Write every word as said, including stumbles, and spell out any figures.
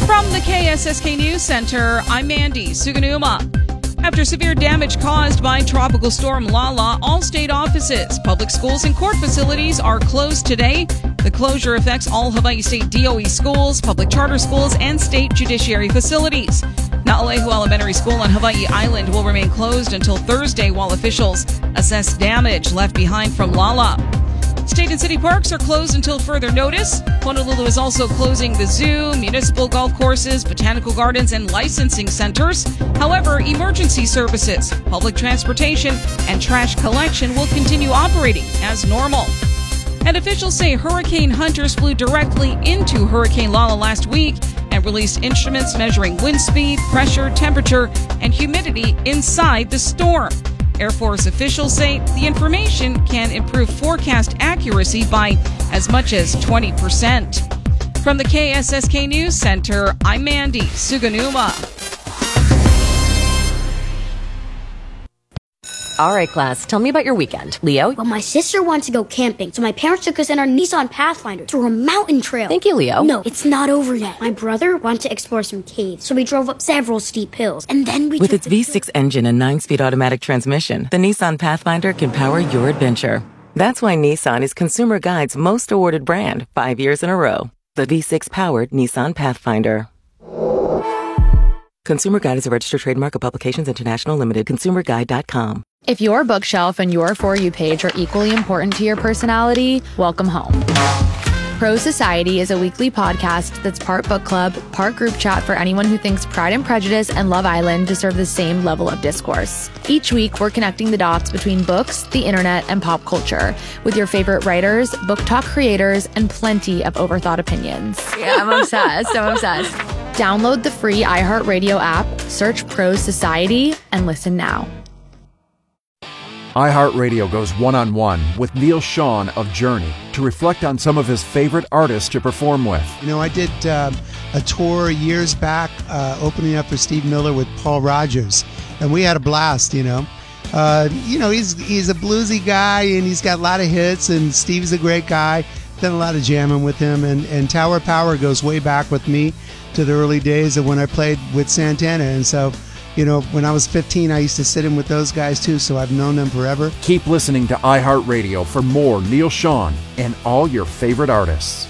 From the K S S K News Center, I'm Mandy Suganuma. After severe damage caused by Tropical Storm Lala, all state offices, public schools, and court facilities are closed today. The closure affects all Hawaii State D O E schools, public charter schools, and state judiciary facilities. Na'alehu Elementary School on Hawaii Island will remain closed until Thursday while officials assess damage left behind from Lala. State and city parks are closed until further notice. Honolulu is also closing the zoo, municipal golf courses, botanical gardens, and licensing centers. However, emergency services, public transportation, and trash collection will continue operating as normal. And officials say hurricane hunters flew directly into Hurricane Lala last week and released instruments measuring wind speed, pressure, temperature, and humidity inside the storm. Air Force officials say the information can improve forecast accuracy by as much as twenty percent. From the K S S K News Center, I'm Mandy Suganuma. All right, class, tell me about your weekend. Leo? Well, my sister wants to go camping, so my parents took us in our Nissan Pathfinder through a mountain trail. Thank you, Leo. No, it's not over yet. My brother wanted to explore some caves, so we drove up several steep hills, and then we With took its the V six engine and nine-speed automatic transmission, the Nissan Pathfinder can power your adventure. That's why Nissan is Consumer Guide's most awarded brand five years in a row. The V six-powered Nissan Pathfinder. Consumer Guide is a registered trademark of Publications International Limited. consumer guide dot com. If your bookshelf and your For You page are equally important to your personality, welcome home. Prose Society is a weekly podcast that's part book club, part group chat for anyone who thinks Pride and Prejudice and Love Island deserve the same level of discourse. Each week, we're connecting the dots between books, the internet, and pop culture with your favorite writers, book talk creators, and plenty of overthought opinions. Yeah, I'm obsessed. I'm obsessed. Download the free iHeartRadio app, search Prose Society, and listen now. iHeartRadio goes one-on-one with Neil Sean of Journey to reflect on some of his favorite artists to perform with. You know, I did um, a tour years back uh, opening up for Steve Miller with Paul Rogers, and we had a blast, you know. Uh, you know, he's he's a bluesy guy, and he's got a lot of hits, and Steve's a great guy. Done a lot of jamming with him, and, and Tower Power goes way back with me to the early days of when I played with Santana, and so... You know, when I was fifteen, I used to sit in with those guys too, so I've known them forever. Keep listening to iHeartRadio for more Neil Sean and all your favorite artists.